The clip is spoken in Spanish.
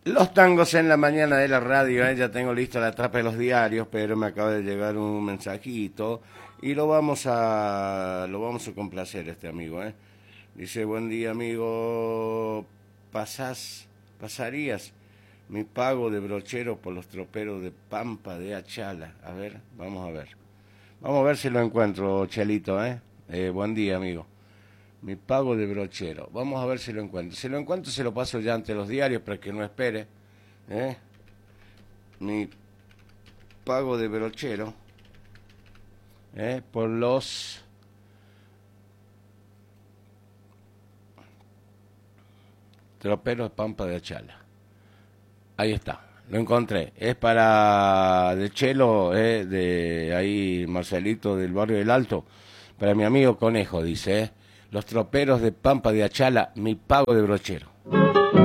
Los tangos en la mañana de la radio, ya tengo listo la tapa de los diarios, pero me acaba de llegar un mensajito y lo vamos a complacer este amigo, ¿eh? Dice, buen día amigo, pasarías mi pago de brochero por los troperos de Pampa de Achala. A ver, vamos a ver. Vamos a ver si lo encuentro, Chelito, ¿eh? Buen día amigo. Mi pago de brochero. Vamos a ver si lo encuentro. Si lo encuentro se lo paso ya ante los diarios para que no espere. ¿Eh? Mi pago de brochero. Por los troperos de Pampa de Achala. Ahí está. Lo encontré. Es para de Chelo, de ahí Marcelito del barrio del Alto. Para mi amigo Conejo, dice. Los troperos de Pampa de Achala, mi pago de brochero.